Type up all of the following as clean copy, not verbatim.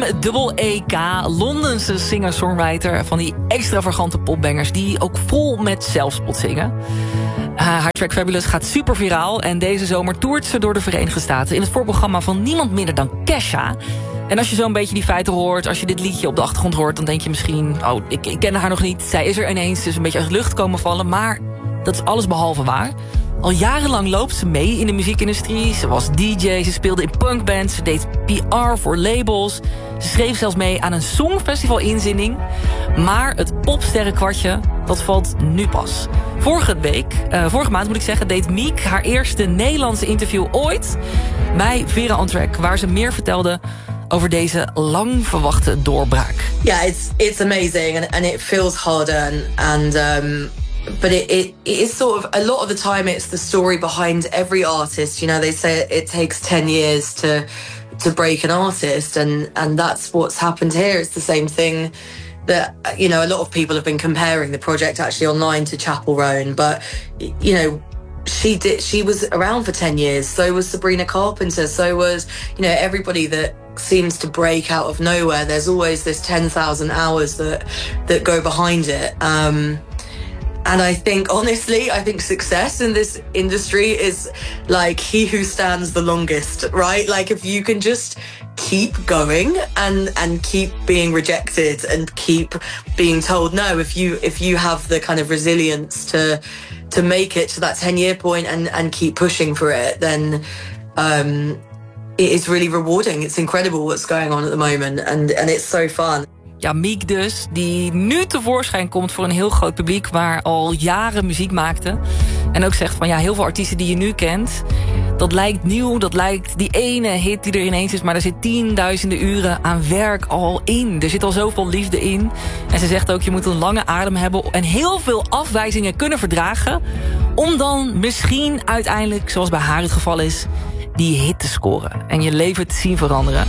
dubbel EK, Londense singer-songwriter van die extravagante popbangers die ook vol met zelfspot zingen. Haar track Fabulous gaat super viraal en deze zomer toert ze door de Verenigde Staten in het voorprogramma van niemand minder dan Kesha. En als je zo'n beetje die feiten hoort, als je dit liedje op de achtergrond hoort, dan denk je misschien, oh, ik ken haar nog niet. Zij is er ineens, dus een beetje uit de lucht komen vallen, maar dat is alles behalve waar. Al jarenlang loopt ze mee in de muziekindustrie. Ze was DJ, ze speelde in punkbands, ze deed PR voor labels. Ze schreef zelfs mee aan een songfestival-inzending. Maar het popsterrenkwartje, dat valt nu pas. Vorige maand moet ik zeggen, deed Meek haar eerste Nederlandse interview ooit bij Vera On Track, waar ze meer vertelde over deze lang verwachte doorbraak. Yeah, it's amazing and it feels harder and but it is sort of, a lot of the time it's the story behind every artist. You know, they say it takes 10 years to break an artist, and that's what's happened here. It's the same thing that, you know, a lot of people have been comparing the project actually online to Chapel Roan, but, you know, she was around for 10 years. So was Sabrina Carpenter. So was, you know, everybody that seems to break out of nowhere. There's always this 10,000 hours that go behind it. And I think, honestly, success in this industry is like he who stands the longest, right? Like if you can just keep going and keep being rejected and keep being told no, if you have the kind of resilience to make it to that 10-year point and keep pushing for it, then it is really rewarding. It's incredible what's going on at the moment and it's so fun. Ja, Meek dus, die nu tevoorschijn komt voor een heel groot publiek waar al jaren muziek maakte. En ook zegt van ja, heel veel artiesten die je nu kent, dat lijkt nieuw, dat lijkt die ene hit die er ineens is, maar er zit tienduizenden uren aan werk al in. Er zit al zoveel liefde in. En ze zegt ook, je moet een lange adem hebben en heel veel afwijzingen kunnen verdragen, om dan misschien uiteindelijk, zoals bij haar het geval is, die hit te scoren en je leven te zien veranderen.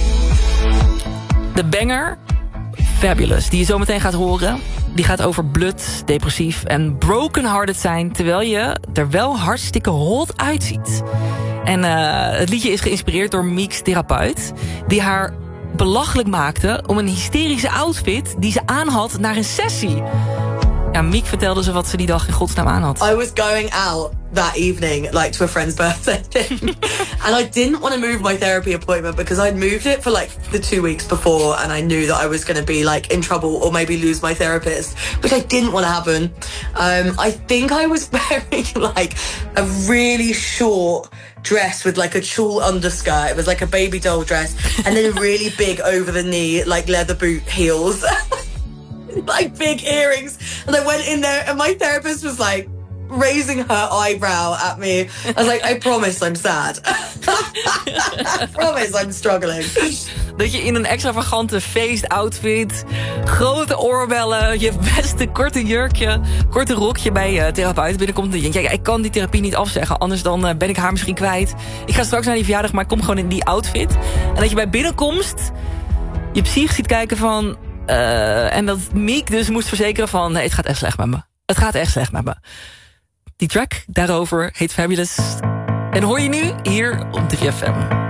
De banger Fabulous, die je zo meteen gaat horen, die gaat over blut, depressief en brokenhearted zijn, terwijl je er wel hartstikke hot uitziet. En het liedje is geïnspireerd door Meek's therapeut, die haar belachelijk maakte om een hysterische outfit die ze aan had naar een sessie. Ja, Meek vertelde ze wat ze die dag in godsnaam aan had. I was going out that evening, like to a friend's birthday thing. And I didn't want to move my therapy appointment because I'd moved it for like the 2 weeks before and I knew that I was going to be like in trouble or maybe lose my therapist, which I didn't want to happen. I think I was wearing like a really short dress with like a tulle underskirt. It was like a baby doll dress and then a really big over the knee like leather boot heels. Like big earrings. And I went in there and my therapist was like raising her eyebrow at me. I was like, I promise I'm sad. I promise I'm struggling. Dat je in een extravagante feestoutfit, grote oorbellen, je beste korte jurkje, korte rokje bij je therapeut binnenkomt. En je denkt, ja, ik kan die therapie niet afzeggen, anders dan ben ik haar misschien kwijt. Ik ga straks naar die verjaardag, maar ik kom gewoon in die outfit. En dat je bij binnenkomst je psych ziet kijken van en dat Meek dus moest verzekeren van nee, het gaat echt slecht met me. Het gaat echt slecht met me. Die track daarover heet Fabulous. En hoor je nu hier op 3FM.